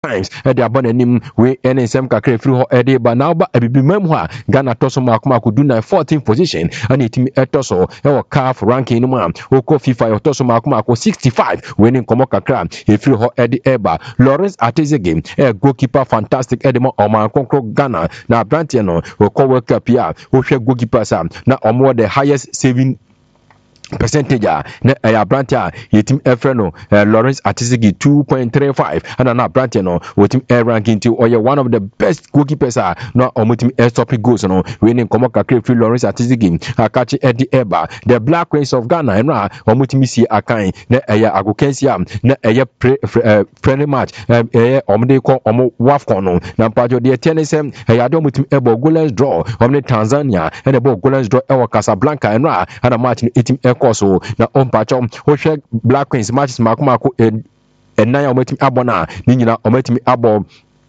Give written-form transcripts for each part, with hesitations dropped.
times the abonanim we NSM kakra free ho ede ba now ba abibimam ho a Ghana toso makoma do na 14th position and it etoso e wo CAF ranking no ma oko FIFA toso makoma 65 winning komo kakra e free ho ede eba Lawrence Atezege goalkeeper fantastic edema oman konkro Ghana na Brantia no ko World Cup ya wo hwe goalkeepers na omo the highest saving percentage na Brantia yetim efreno Lawrence Atizigi 2.35 and na Brantia no wotim air ranking to or one of the best goalkeepers na omutim air stopping goals no winning komo kakre free Lawrence Atizigi akachi Eddie Eba the Black Queens of Ghana na omutim si akan na agokensia na friendly match omde ko omo wafcon no na mpajo de tenisem do omutim ebo goalless draw omne Tanzania and ebo goalless draw ewa Casablanca na ana match etim so na ompacho wo Black Queens matches makomako enan ometim abona ni nyina ometim abo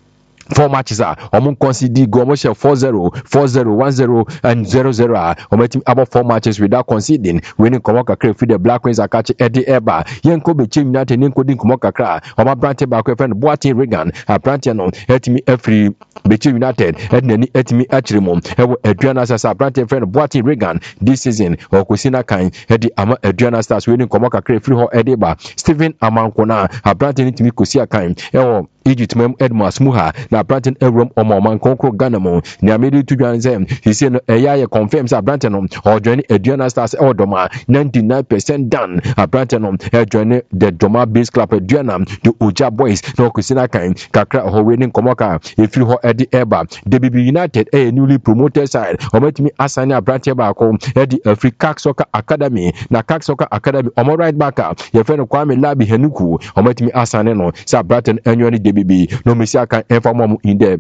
4 matches omo concede go omo share 4-0 1-0 and 0-0 ometim about 4 matches without conceding winning komo kakra fi the Black Queens akachi Eddie Eba yenko be chim United nenko din komo kakra omo Brantia ba ko friend Boateng Regan Brantia no etimi every be chim United ednani etimi achirimo ewo Adriana Stars Brantia friend Boateng Regan this season okosina kan edi ama Adriana Stars winning komo kakra free ho Eddie Eba Stephen Amankona Brantia nitimi kosi akan ewo Egypt mem Edmas Muha na Branton Erom Omoman Konkro Ghana mo ni amedi to dwan say he say no eya confirm say Branton no or join Adriana Stars Odoma 99% done Branton no join the Doma Base Club Adriana the Oja Boys no kusina kan kakra ho winning komoka if you ho Eddie Eba DBB United newly promoted side ometimi asani Branton ba ko Eddie Africa Soccer Academy na CAC Soccer Academy omo right back your friend Kwame Labi Henuku ometimi asani no say Branton annually DBB no misia kan inform in the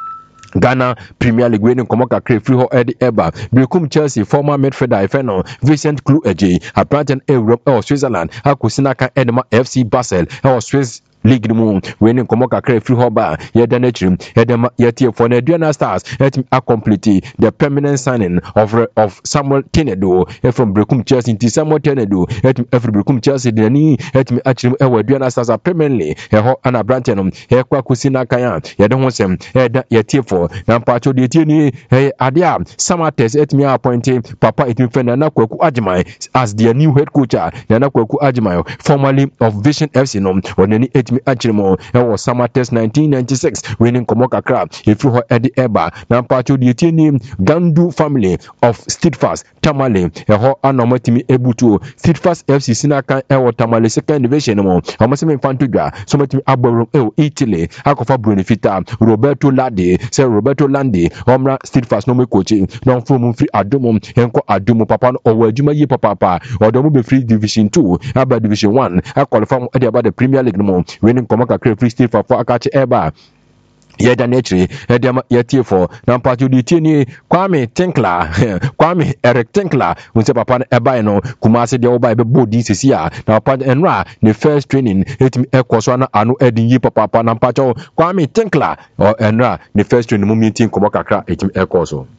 Ghana Premier League winning komo kakra free ho Eddie Eba Brekum Chelsea former midfielder Ifeno Vincent Klu Eje Branton Europe or Switzerland akosina kan Edema FC Basel or Swiss League mu winning komo kakra free ho ba yeda na chirim edema yetie for the Adriana Stars let me complete the permanent signing of Samuel Tenedo from Brekum Chelsea into Samuel Tenedo let me every Brekum Chelsea deni let me achirim e Adriana Stars permanently e ho ana Branton e kwa kusina kan yeda ho sem eda yetie for na mpacho de tie ni adia Samates let me appoint Papa Etimfena na Kwaku Agyeman as their new head coach na Kwaku Agyeman formerly of Vision FC no onani Achirimo was summer test 1996 winning komo kakra if you Eddie Eba na mpacho de tie Gandu family of Steadfast Tamale ho anomatimi ebutu Steadfast FC sinakan Tamale second division mo amase me fantudwa so matimi aborum Italy akofa Brunifita Roberto Landi omra Steadfast no me coach no from free adomum enko adomu papa no owo adwuma yi papa odomu be free division 2 aba division 1 qualify about the Premier League no winning komo kakra free state for akache Eba yeda nature edema yetie for na mpacho de tie ni Kwame Eric Tinkler unse papa na eba no Kumasi de oba be body sisi na papa enra the first training etimi ekoso na anu edin yi papa na mpacho Kwame Tinkler or enra the first training mu meeting komo kakra etimi ekoso